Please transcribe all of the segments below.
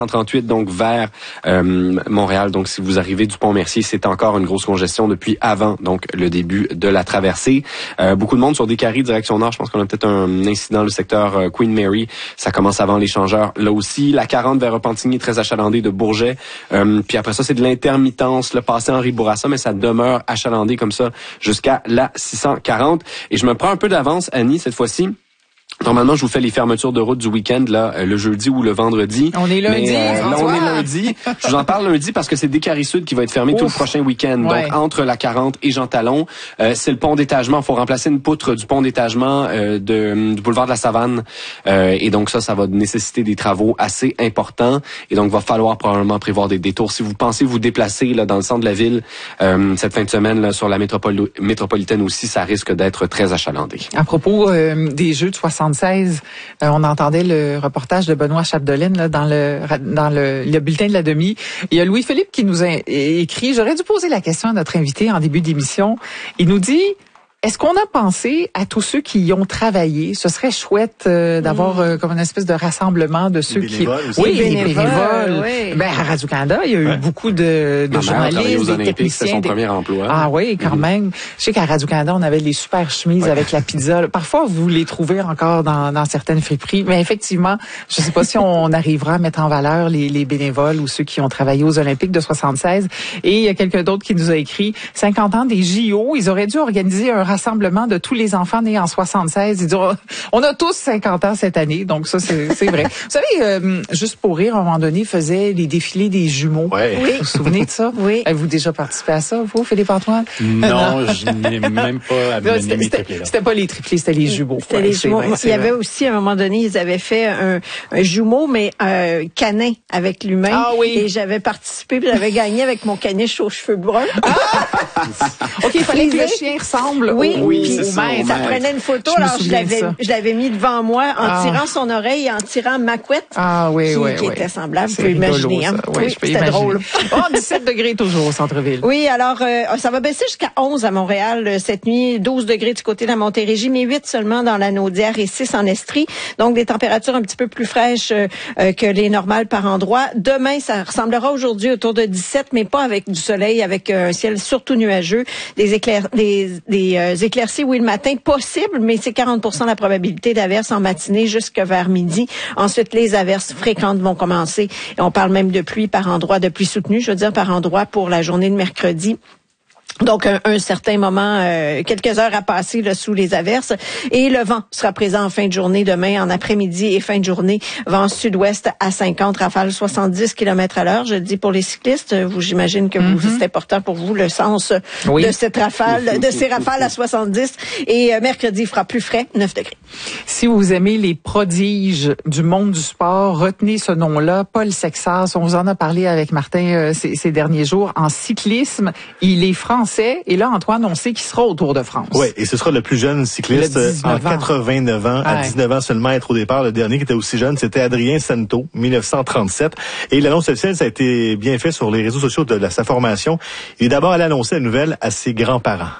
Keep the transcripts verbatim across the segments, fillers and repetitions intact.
trente-huit donc vers euh, Montréal. Donc si vous arrivez du pont Mercier, c'est encore une grosse congestion depuis avant donc le début de la traversée. Euh, beaucoup de monde sur des carrés direction nord. Je pense qu'on a peut-être un incident le secteur euh, Queen Mary. Ça commence avant l'échangeur. Là aussi, la quarante vers Repentigny très achalandée de Bourget. Euh, puis après ça, c'est de l'intermittence, le passé Henri Bourassa, mais ça demeure achalandé comme ça jusqu'à la six cent quarante. Et je me prends un peu d'avance, Annie, cette fois-ci. Normalement, je vous fais les fermetures de route du week-end là, le jeudi ou le vendredi. On est lundi. Mais, euh, là, on est lundi. Je vous en parle lundi parce que c'est Descaries Sud qui va être fermé Ouf. tout le prochain week-end. Ouais. Donc, entre la quarante et Jean Talon, euh, c'est le pont d'étagement. Il faut remplacer une poutre du pont d'étagement euh, de, du boulevard de la Savane. Euh, et donc, ça, ça va nécessiter des travaux assez importants. Et donc, il va falloir probablement prévoir des détours. Si vous pensez vous déplacer là dans le centre de la ville euh, cette fin de semaine là, sur la métropole, métropolitaine aussi, ça risque d'être très achalandé. À propos euh, des Jeux de soixante-seize, Euh, on entendait le reportage de Benoît Chapdelaine là, dans le dans le, le bulletin de la demi. Il y a Louis-Philippe qui nous a écrit, j'aurais dû poser la question à notre invité en début d'émission. Il nous dit, est-ce qu'on a pensé à tous ceux qui y ont travaillé? Ce serait chouette euh, d'avoir euh, comme une espèce de rassemblement de ceux qui... Aussi. Oui, les bénévoles. bénévoles. Oui. Ben, à Radio-Canada, il y a eu ouais. beaucoup de, de journalistes, des techniciens. C'était son des... premier emploi. Ah oui, quand mm-hmm. même. Je sais qu'à Radio-Canada, on avait les super chemises ouais. avec la pizza. Parfois, vous les trouvez encore dans, dans certaines friperies. Mais effectivement, je ne sais pas si on arrivera à mettre en valeur les, les bénévoles ou ceux qui ont travaillé aux Olympiques de soixante-seize. Et il y a quelqu'un d'autre qui nous a écrit cinquante ans des J O. Ils auraient dû organiser un rassemblement de tous les enfants nés en soixante-seize. Ils disent, on a tous cinquante ans cette année, donc ça, c'est, c'est vrai. Vous savez, euh, juste pour rire, à un moment donné, faisait les défilés des jumeaux. Ouais. Oui. Vous vous souvenez de ça? Oui. Avez-vous déjà participé à ça, vous, Philippe-Antoine? Non, non. Je n'ai même pas amené c'était, mes c'était, triplés. Là. C'était pas les triplés, c'était les jumeaux. C'était ouais, les jumeaux. Vrai, Il y avait vrai. aussi, à un moment donné, ils avaient fait un, un jumeau, mais euh, canin avec l'humain. Ah oui. Et j'avais participé, puis j'avais gagné avec mon caniche aux cheveux bruns. Ah! OK, il fallait que le chien ressemble oui, au, oui, au, ça, au maître. Ça prenait une photo, je alors je l'avais, je l'avais mis devant moi en ah. tirant son oreille et en tirant ma couette. Ah oui, qui, oui, qui oui. était semblable, c'est vous pouvez rigolo, imaginer. Hein? Oui, oui je peux c'était imaginer. drôle. Oh, dix-sept degrés toujours au centre-ville. Oui, alors euh, ça va baisser jusqu'à onze à Montréal cette nuit, douze degrés du côté de la Montérégie, mais huit seulement dans la Naudière et six en Estrie. Donc des températures un petit peu plus fraîches euh, que les normales par endroit. Demain, ça ressemblera aujourd'hui autour de dix-sept, mais pas avec du soleil, avec un ciel surtout nuageux. Des, éclair, des, des euh, éclaircies, oui, le matin, possible, mais c'est quarante pour cent la probabilité d'averses en matinée jusqu'à vers midi. Ensuite, les averses fréquentes vont commencer. Et on parle même de pluie par endroit, de pluie soutenue, je veux dire, par endroit pour la journée de mercredi. Donc, un, un certain moment, euh, quelques heures à passer là, sous les averses. Et le vent sera présent en fin de journée demain, en après-midi et fin de journée. Vent sud-ouest à cinquante, rafale soixante-dix kilomètres à l'heure. Je le dis pour les cyclistes, vous, j'imagine que vous, mm-hmm. c'est important pour vous le sens oui. de cette rafale, de ces rafales à soixante-dix. Et euh, mercredi, il fera plus frais, neuf degrés. Si vous aimez les prodiges du monde du sport, retenez ce nom-là, Paul Sexas. On vous en a parlé avec Martin euh, ces, ces derniers jours. En cyclisme, il est français. Et là, Antoine, on sait qu'il sera au Tour de France. Oui, et ce sera le plus jeune cycliste en quatre-vingt-neuf ans, à dix-neuf ans seulement à être au départ. Le dernier qui était aussi jeune, c'était Adrien Sento, dix-neuf cent trente-sept. Et l'annonce officielle, ça a été bien fait sur les réseaux sociaux de la, sa formation. Il est d'abord allé annoncer la nouvelle à ses grands-parents.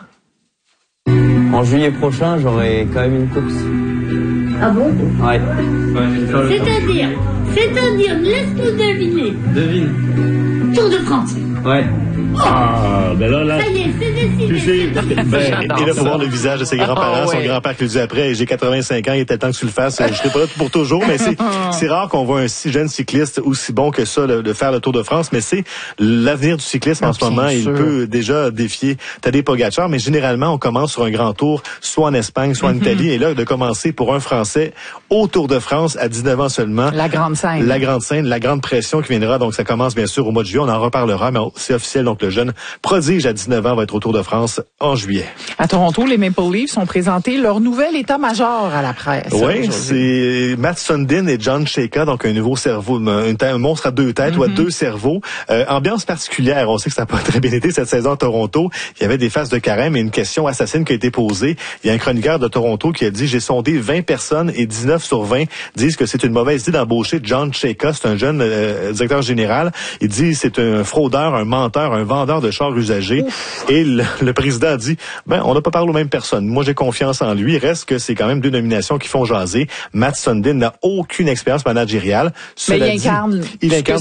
En juillet prochain, j'aurai quand même une course. Ah bon? Ouais. C'est-à-dire, c'est-à-dire, laisse-nous deviner. Devine. Tour de France. Ouais. Ah, ben là, là. Ça y est, c'est décidé. Ben, et là, il faut voir le visage de ses grands-parents. Oh, ouais. Son grand-père qui lui dit après, j'ai quatre-vingt-cinq ans, il était temps que tu le fasses. Je serai pas là pour toujours, mais c'est, c'est rare qu'on voit un si jeune cycliste aussi bon que ça, le, de faire le Tour de France. Mais c'est l'avenir du cyclisme ah, en ce moment. Sûr. Il peut déjà défier Tadej Pogacar, mais généralement, on commence sur un grand tour, soit en Espagne, soit en mm-hmm. Italie. Et là, de commencer pour un Français au Tour de France à dix-neuf ans seulement. La grande scène. La grande scène, la grande pression qui viendra. Donc, ça commence bien sûr au mois de juillet. On en reparlera, mais c'est officiel. Donc, le jeune prodige à dix-neuf ans va être au Tour de France en juillet. À Toronto, les Maple Leafs ont présenté leur nouvel état-major à la presse. Oui, c'est Matt Sundin et John Shaka, donc un nouveau cerveau, un, un monstre à deux têtes mm-hmm. ou à deux cerveaux. Euh, ambiance particulière. On sait que ça n'a pas très bien été cette saison à Toronto. Il y avait des faces de carême et une question assassine qui a été posée. Il y a un chroniqueur de Toronto qui a dit « J'ai sondé vingt personnes et dix-neuf sur vingt disent que c'est une mauvaise idée d'embaucher John Shaka. C'est un jeune euh, directeur général. Il dit c'est un fraudeur, un menteur, un vendeur de chars usagés. Ouf. Et le, le président a dit, ben, on n'a pas parlé aux mêmes personnes. Moi, j'ai confiance en lui. Reste que c'est quand même deux nominations qui font jaser. Matt Sundin n'a aucune expérience managériale. Mais il incarne, il incarne